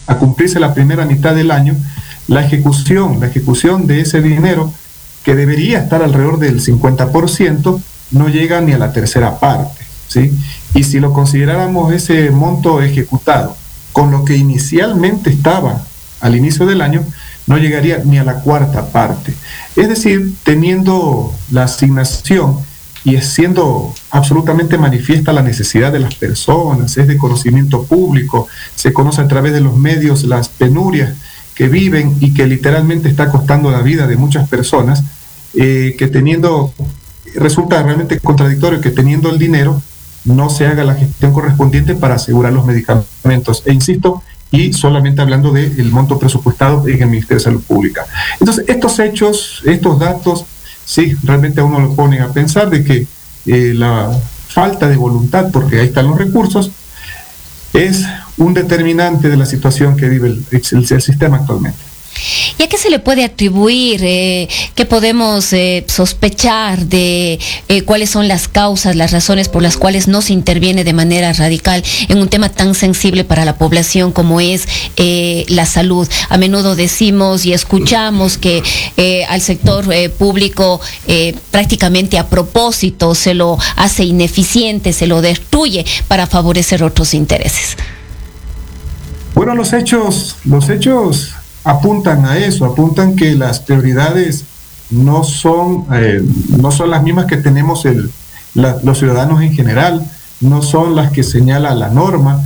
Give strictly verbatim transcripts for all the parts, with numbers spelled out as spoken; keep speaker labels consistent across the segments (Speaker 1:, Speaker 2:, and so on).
Speaker 1: a cumplirse la primera mitad del año, la ejecución, la ejecución de ese dinero, que debería estar alrededor del cincuenta por ciento, no llega ni a la tercera parte, ¿sí? Y si lo consideráramos ese monto ejecutado con lo que inicialmente estaba al inicio del año, no llegaría ni a la cuarta parte. Es decir, teniendo la asignación y siendo absolutamente manifiesta la necesidad de las personas, es de conocimiento público, se conoce a través de los medios las penurias que viven y que literalmente está costando la vida de muchas personas, eh, que teniendo, resulta realmente contradictorio que teniendo el dinero no se haga la gestión correspondiente para asegurar los medicamentos. E insisto, y solamente hablando del monto presupuestado en el Ministerio de Salud Pública. Entonces, estos hechos, estos datos, sí, realmente a uno lo ponen a pensar de que eh, la falta de voluntad, porque ahí están los recursos, es un determinante de la situación que vive el, el, el sistema actualmente.
Speaker 2: ¿Y a qué se le puede atribuir? Eh, ¿Qué podemos eh, sospechar de eh, cuáles son las causas, las razones por las cuales no se interviene de manera radical en un tema tan sensible para la población como es eh, la salud? A menudo decimos y escuchamos que eh, al sector eh, público eh, prácticamente a propósito se lo hace ineficiente, se lo destruye para favorecer otros intereses.
Speaker 1: Bueno, los hechos, los hechos apuntan a eso, apuntan que las prioridades no son, eh, no son las mismas que tenemos el, la, los ciudadanos en general, no son las que señala la norma.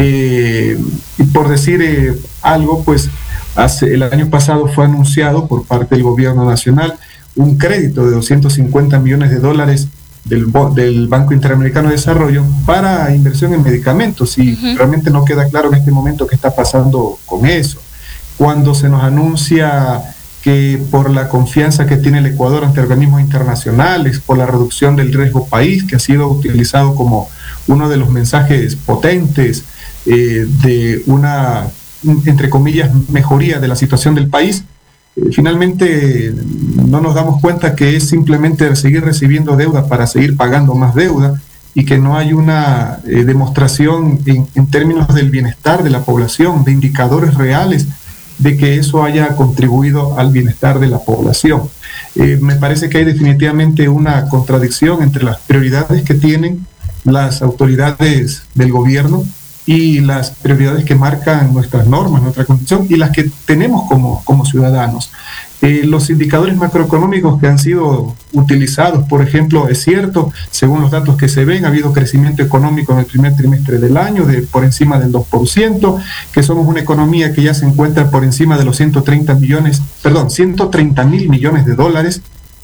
Speaker 1: Eh, y por decir eh, algo, pues hace, el año pasado fue anunciado por parte del gobierno nacional un crédito de doscientos cincuenta millones de dólares del, del Banco Interamericano de Desarrollo para inversión en medicamentos, y uh-huh. realmente no queda claro en este momento qué está pasando con eso. Cuando se nos anuncia que por la confianza que tiene el Ecuador ante organismos internacionales, por la reducción del riesgo país, que ha sido utilizado como uno de los mensajes potentes eh, de una, entre comillas, mejoría de la situación del país, eh, finalmente no nos damos cuenta que es simplemente seguir recibiendo deuda para seguir pagando más deuda, y que no hay una eh, demostración en, en términos del bienestar de la población, de indicadores reales, de que eso haya contribuido al bienestar de la población. Eh, me parece que hay definitivamente una contradicción entre las prioridades que tienen las autoridades del gobierno y las prioridades que marcan nuestras normas, nuestra Constitución, y las que tenemos como, como ciudadanos. Eh, los indicadores macroeconómicos que han sido utilizados, por ejemplo, es cierto, según los datos que se ven, ha habido crecimiento económico en el primer trimestre del año de por encima del dos por ciento, que somos una economía que ya se encuentra por encima de los ciento treinta millones, perdón, ciento treinta mil millones de dólares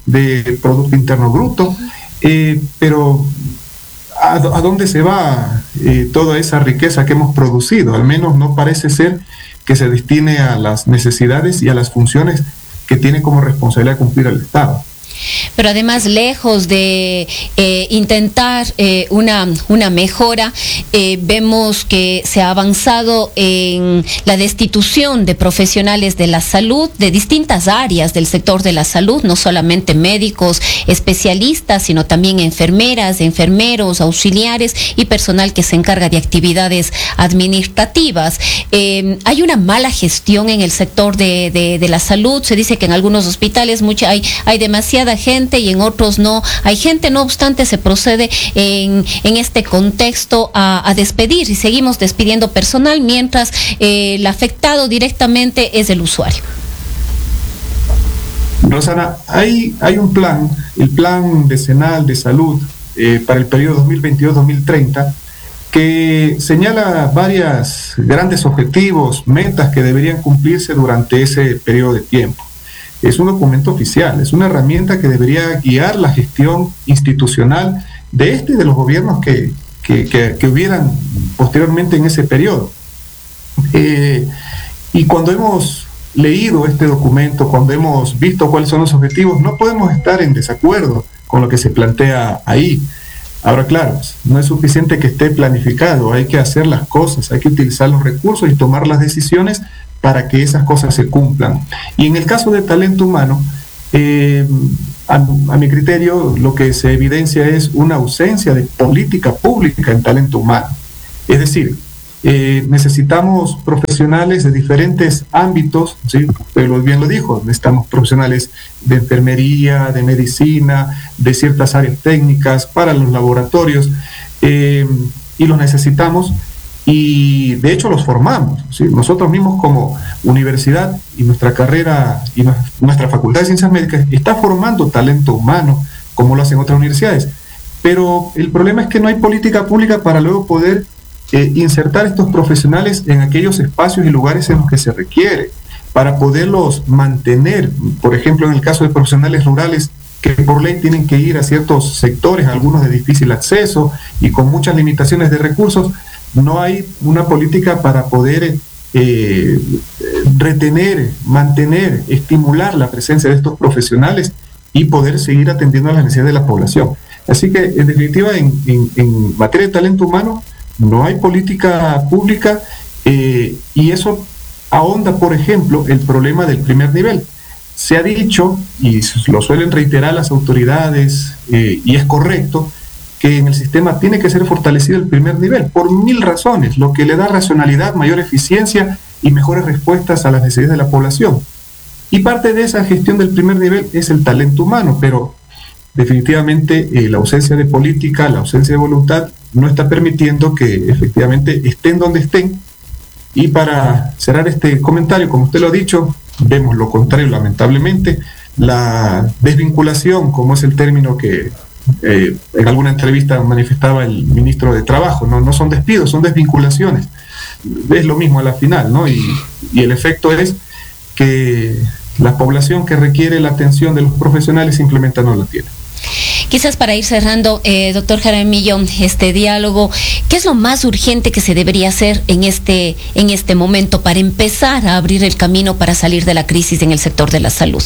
Speaker 1: de Producto Interno Bruto, eh, pero ¿a, a dónde se va eh, toda esa riqueza que hemos producido? Al menos no parece ser que se destine a las necesidades y a las funciones que tiene como responsabilidad cumplir el Estado.
Speaker 2: Pero además, lejos de eh, intentar eh, una, una mejora, eh, vemos que se ha avanzado en la destitución de profesionales de la salud, de distintas áreas del sector de la salud, no solamente médicos, especialistas, sino también enfermeras, enfermeros, auxiliares y personal que se encarga de actividades administrativas. Eh, hay una mala gestión en el sector de, de, de la salud. Se dice que en algunos hospitales mucha, hay, hay demasiada gente y en otros no hay gente. No obstante, se procede en, en este contexto a, a despedir y seguimos despidiendo personal mientras eh, el afectado directamente es el usuario.
Speaker 1: Rosana, hay, hay un plan, el plan decenal de salud eh, para el periodo dos mil veintidós a dos mil treinta, que señala varios grandes objetivos, metas que deberían cumplirse durante ese periodo de tiempo. Es un documento oficial, es una herramienta que debería guiar la gestión institucional de este y de los gobiernos que, que, que, que hubieran posteriormente en ese periodo. Eh, y cuando hemos leído este documento, cuando hemos visto cuáles son los objetivos, no podemos estar en desacuerdo con lo que se plantea ahí. Ahora, claro, no es suficiente que esté planificado, hay que hacer las cosas, hay que utilizar los recursos y tomar las decisiones para que esas cosas se cumplan. Y en el caso de talento humano, eh, a, a mi criterio, lo que se evidencia es una ausencia de política pública en talento humano. Es decir, Eh, necesitamos profesionales de diferentes ámbitos, ¿sí? Usted bien lo dijo, necesitamos profesionales de enfermería, de medicina, de ciertas áreas técnicas, para los laboratorios, eh, y los necesitamos, y de hecho los formamos, ¿sí? Nosotros mismos como universidad y nuestra carrera y nuestra Facultad de Ciencias Médicas está formando talento humano, como lo hacen otras universidades, pero el problema es que no hay política pública para luego poder Eh, insertar estos profesionales en aquellos espacios y lugares en los que se requiere, para poderlos mantener. Por ejemplo, en el caso de profesionales rurales que por ley tienen que ir a ciertos sectores, algunos de difícil acceso y con muchas limitaciones de recursos, no hay una política para poder eh, retener, mantener, estimular la presencia de estos profesionales y poder seguir atendiendo a las necesidades de la población. Así que, en definitiva, en, en, en materia de talento humano, no hay política pública, eh, y eso ahonda, por ejemplo, el problema del primer nivel. Se ha dicho, y lo suelen reiterar las autoridades, eh, y es correcto, que en el sistema tiene que ser fortalecido el primer nivel, por mil razones, lo que le da racionalidad, mayor eficiencia y mejores respuestas a las necesidades de la población. Y parte de esa gestión del primer nivel es el talento humano, pero definitivamente eh, la ausencia de política, la ausencia de voluntad, no está permitiendo que efectivamente estén donde estén. Y para cerrar este comentario, como usted lo ha dicho, vemos lo contrario, lamentablemente, la desvinculación, como es el término que eh, en alguna entrevista manifestaba el ministro de Trabajo, no, no son despidos, son desvinculaciones. Es lo mismo a la final, ¿no? Y, y el efecto es que la población que requiere la atención de los profesionales simplemente no la tiene.
Speaker 2: Quizás para ir cerrando, eh, doctor Jaramillo, este diálogo, ¿qué es lo más urgente que se debería hacer en este, en este momento para empezar a abrir el camino para salir de la crisis en el sector de la salud?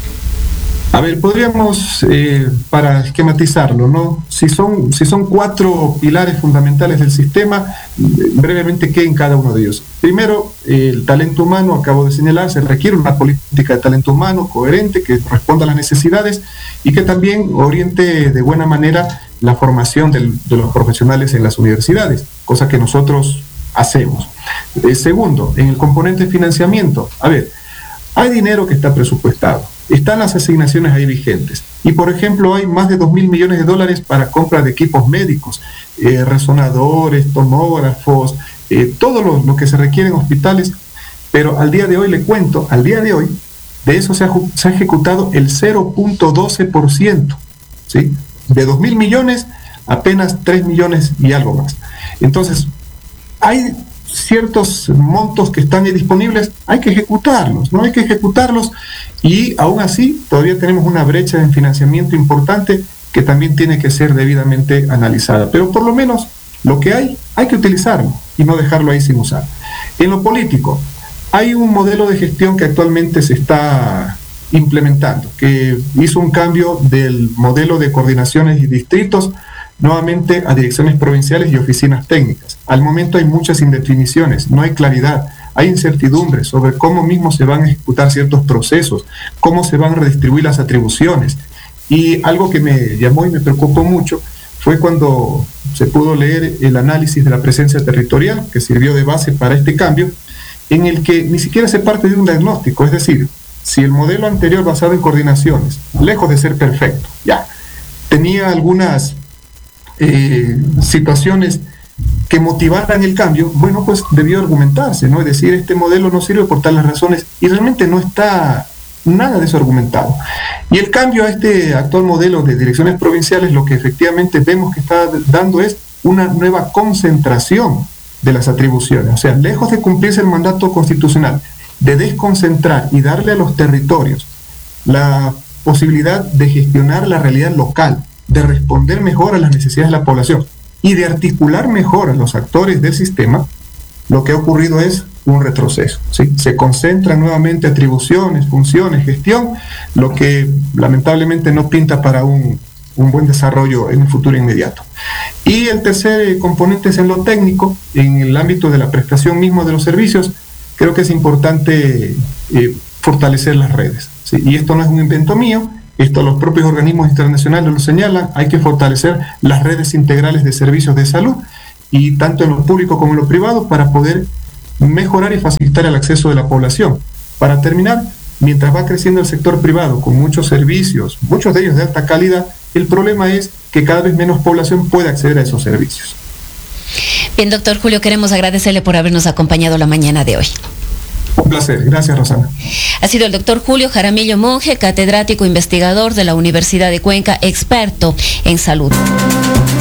Speaker 1: A ver, podríamos, eh, para esquematizarlo, ¿no? Si son, si son cuatro pilares fundamentales del sistema, brevemente, ¿qué en cada uno de ellos? Primero, eh, el talento humano, acabo de señalar, se requiere una política de talento humano coherente, que responda a las necesidades y que también oriente de buena manera la formación del, de los profesionales en las universidades, cosa que nosotros hacemos. Eh, segundo, en el componente de financiamiento, a ver, hay dinero que está presupuestado, están las asignaciones ahí vigentes, y por ejemplo hay más de dos mil millones de dólares para compra de equipos médicos, eh, resonadores, tomógrafos, eh, todo lo, lo que se requiere en hospitales, pero al día de hoy le cuento, al día de hoy, de eso se ha, se ha ejecutado el cero punto doce por ciento, ¿sí? De dos mil millones, apenas tres millones y algo más. Entonces, hay ciertos montos que están disponibles, hay que ejecutarlos, ¿no? Hay que ejecutarlos, y aún así todavía tenemos una brecha en financiamiento importante que también tiene que ser debidamente analizada, pero por lo menos lo que hay, hay que utilizarlo y no dejarlo ahí sin usar. En lo político, hay un modelo de gestión que actualmente se está implementando, que hizo un cambio del modelo de coordinaciones y distritos nuevamente a direcciones provinciales y oficinas técnicas. Al momento hay muchas indefiniciones, no hay claridad, hay incertidumbre sobre cómo mismo se van a ejecutar ciertos procesos, cómo se van a redistribuir las atribuciones. Y algo que me llamó y me preocupó mucho fue cuando se pudo leer el análisis de la presencia territorial, que sirvió de base para este cambio, en el que ni siquiera se parte de un diagnóstico, es decir, si el modelo anterior basado en coordinaciones, lejos de ser perfecto, ya, tenía algunas eh, situaciones que motivaran el cambio, bueno, pues debió argumentarse, ¿no? Es decir, este modelo no sirve por tales razones, y realmente no está nada de eso argumentado. Y el cambio a este actual modelo de direcciones provinciales, lo que efectivamente vemos que está dando es una nueva concentración de las atribuciones. O sea, lejos de cumplirse el mandato constitucional de desconcentrar y darle a los territorios la posibilidad de gestionar la realidad local, de responder mejor a las necesidades de la población y de articular mejor a los actores del sistema, lo que ha ocurrido es un retroceso, ¿sí? Se concentran nuevamente atribuciones, funciones, gestión, lo que lamentablemente no pinta para un, un buen desarrollo en un futuro inmediato. Y el tercer componente es en lo técnico, en el ámbito de la prestación mismo de los servicios. Creo que es importante eh, fortalecer las redes, ¿sí? Y esto no es un invento mío, esto los propios organismos internacionales lo señalan, hay que fortalecer las redes integrales de servicios de salud, y tanto en lo público como en lo privado, para poder mejorar y facilitar el acceso de la población. Para terminar, mientras va creciendo el sector privado con muchos servicios, muchos de ellos de alta calidad, el problema es que cada vez menos población puede acceder a esos servicios.
Speaker 2: Bien, doctor Julio, queremos agradecerle por habernos acompañado la mañana de hoy.
Speaker 1: Un placer. Gracias, Rosana.
Speaker 2: Ha sido el doctor Julio Jaramillo Monge, catedrático investigador de la Universidad de Cuenca, experto en salud.